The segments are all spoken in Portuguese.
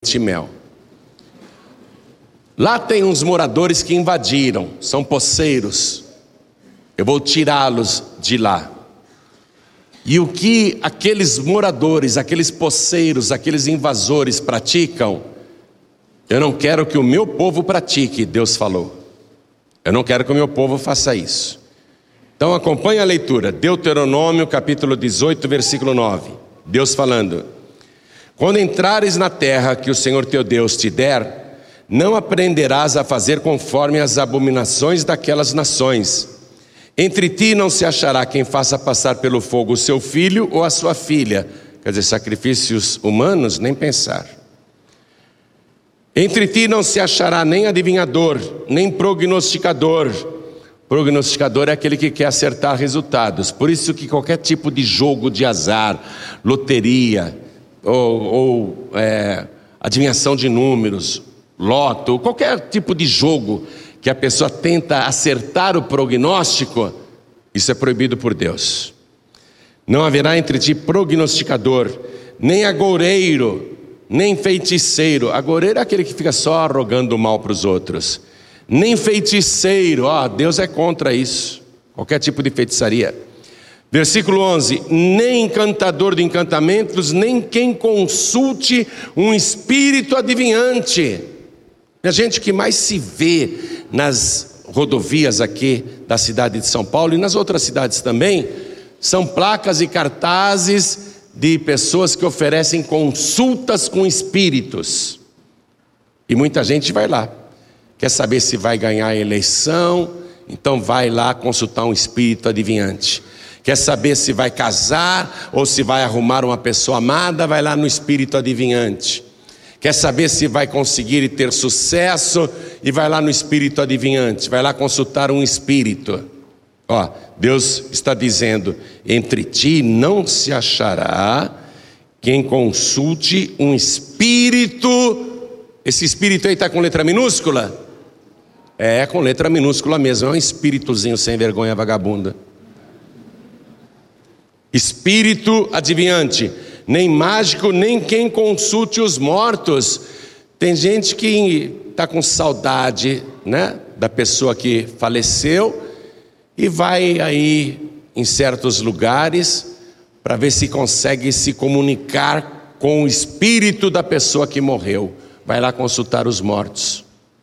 leite e mel. Lá tem uns moradores que invadiram, são poceiros. Eu vou tirá-los de lá. E o que aqueles moradores, aqueles poceiros, aqueles invasores praticam, eu não quero que o meu povo pratique, Deus falou. Eu não quero que o meu povo faça isso. Então acompanhe a leitura, Deuteronômio capítulo 18, versículo 9. Deus falando: quando entrares na terra que o Senhor teu Deus te der, não aprenderás a fazer conforme as abominações daquelas nações. Entre ti não se achará quem faça passar pelo fogo o seu filho ou a sua filha. Quer dizer, sacrifícios humanos, nem pensar. Entre ti não se achará nem adivinhador, nem prognosticador. Prognosticador é aquele que quer acertar resultados. Por isso que qualquer tipo de jogo de azar, loteria, ou adivinhação de números, loto, qualquer tipo de jogo que a pessoa tenta acertar o prognóstico, isso é proibido por Deus. Não haverá entre ti prognosticador, nem agoureiro, nem feiticeiro. Agoureiro é aquele que fica só rogando mal para os outros. Nem feiticeiro, Deus é contra isso, qualquer tipo de feitiçaria. Versículo 11: nem encantador de encantamentos, nem quem consulte um espírito adivinhante. A gente que mais se vê nas rodovias aqui da cidade de São Paulo e nas outras cidades também, são placas e cartazes de pessoas que oferecem consultas com espíritos. E muita gente vai lá, quer saber se vai ganhar a eleição, então vai lá consultar um espírito adivinhante. Quer saber se vai casar ou se vai arrumar uma pessoa amada, vai lá no espírito adivinhante. Quer saber se vai conseguir ter sucesso e vai lá no espírito adivinhante, vai lá consultar um espírito. Deus está dizendo: entre ti não se achará quem consulte um espírito. Esse espírito aí está com letra minúscula? É com letra minúscula mesmo, é um espíritozinho sem vergonha vagabunda. Espírito adivinhante, nem mágico, nem quem consulte os mortos. Tem gente que está com saudade, da pessoa que faleceu e vai aí em certos lugares para ver se consegue se comunicar com o espírito da pessoa que morreu. Vai lá consultar os mortos.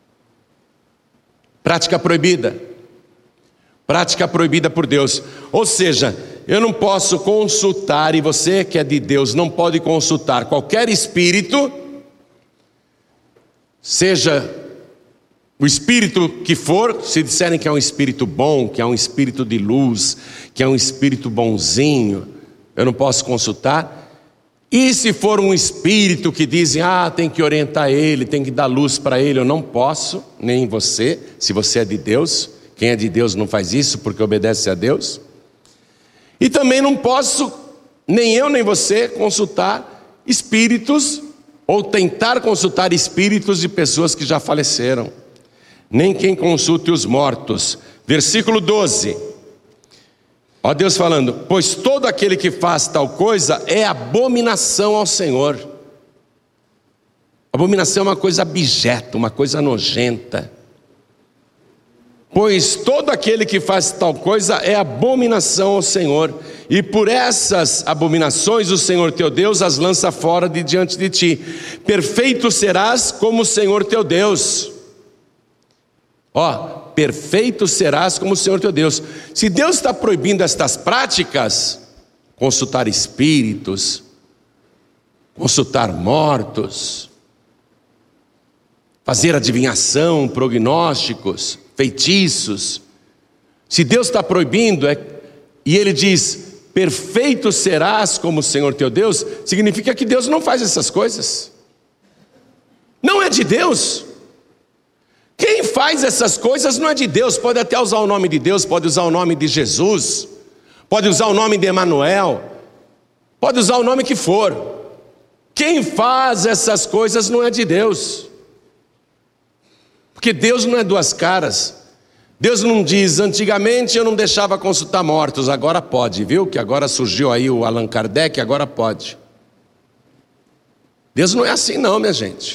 Prática proibida. Prática proibida por Deus. Ou seja, eu não posso consultar, e você que é de Deus não pode consultar qualquer espírito, seja o espírito que for. Se disserem que é um espírito bom, que é um espírito de luz, que é um espírito bonzinho, eu não posso consultar. E se for um espírito que dizem, tem que orientar ele, tem que dar luz para ele, eu não posso, nem você, se você é de Deus. Quem é de Deus não faz isso porque obedece a Deus. E também não posso, nem eu nem você, consultar espíritos, ou tentar consultar espíritos de pessoas que já faleceram. Nem quem consulte os mortos. Versículo 12. Deus falando: pois todo aquele que faz tal coisa é abominação ao Senhor. Abominação é uma coisa abjeta, uma coisa nojenta. Pois todo aquele que faz tal coisa é abominação ao Senhor, e por essas abominações o Senhor teu Deus as lança fora de diante de ti. Perfeito serás como o Senhor teu Deus. Perfeito serás como o Senhor teu Deus. Se Deus está proibindo estas práticas, consultar espíritos, consultar mortos, fazer adivinhação, prognósticos, feitiços, se Deus está proibindo, e Ele diz, perfeito serás como o Senhor teu Deus, significa que Deus não faz essas coisas. Não é de Deus. Quem faz essas coisas não é de Deus. Pode até usar o nome de Deus, pode usar o nome de Jesus, pode usar o nome de Emanuel, pode usar o nome que for. Quem faz essas coisas não é de Deus. Porque Deus não é duas caras. Deus não diz, antigamente eu não deixava consultar mortos, agora pode, viu? Que agora surgiu aí o Allan Kardec, agora pode. Deus não é assim não, minha gente.